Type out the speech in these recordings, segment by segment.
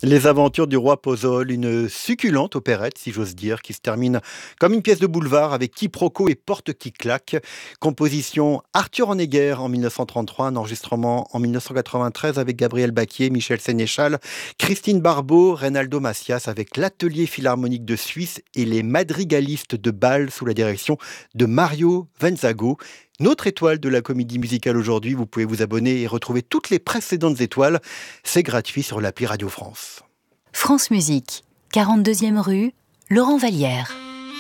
Les aventures du roi Pozole, une succulente opérette, si j'ose dire, qui se termine comme une pièce de boulevard avec quiproquo et porte qui claque. Composition Arthur Honegger en 1933, un enregistrement en 1993 avec Gabriel Baquier, Michel Sénéchal, Christine Barbeau, Reynaldo Macias avec l'Atelier Philharmonique de Suisse et les Madrigalistes de Bâle sous la direction de Mario Venzago. Notre étoile de la comédie musicale aujourd'hui, vous pouvez vous abonner et retrouver toutes les précédentes étoiles. C'est gratuit sur l'appli Radio France. France Musique, 42e rue, Laurent Vallière.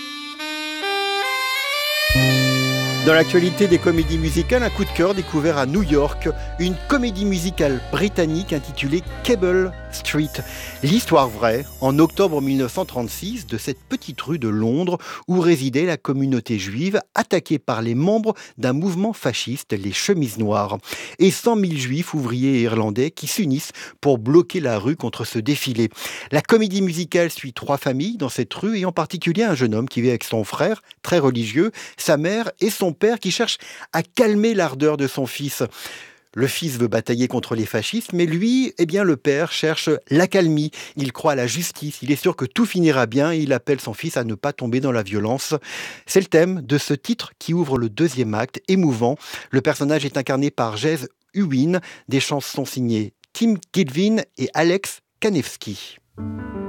Dans l'actualité des comédies musicales, un coup de cœur découvert à New York, une comédie musicale britannique intitulée Cable Street. L'histoire vraie, en octobre 1936, de cette petite rue de Londres où résidait la communauté juive attaquée par les membres d'un mouvement fasciste, les Chemises Noires. Et 100 000 juifs, ouvriers et irlandais qui s'unissent pour bloquer la rue contre ce défilé. La comédie musicale suit 3 familles dans cette rue et en particulier un jeune homme qui vit avec son frère, très religieux, sa mère et son père qui cherche à calmer l'ardeur de son fils. Le fils veut batailler contre les fascistes, mais lui, le père cherche l'accalmie. Il croit à la justice, il est sûr que tout finira bien et il appelle son fils à ne pas tomber dans la violence. C'est le thème de ce titre qui ouvre le 2e acte, émouvant. Le personnage est incarné par Jez Huwin, des chansons signées Tim Gilvin et Alex Kanevsky.